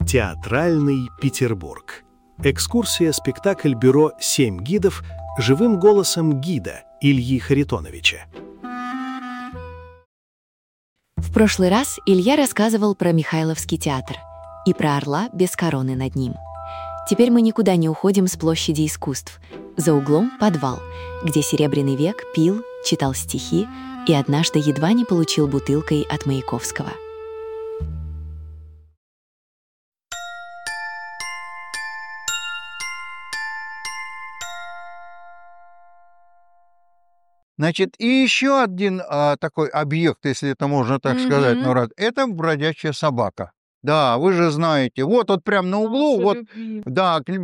Театральный Петербург. Экскурсия-спектакль бюро «7 гидов» живым голосом гида Ильи Харитоновича. В прошлый раз Илья рассказывал про Михайловский театр и про орла без короны над ним. Теперь мы никуда не уходим с площади искусств. За углом подвал, где Серебряный век пил, читал стихи и однажды едва не получил бутылкой от Маяковского. Значит, и еще один такой объект, если это можно так сказать, это бродячая собака. Да, вы же знаете. Вот прям на углу, вот, да,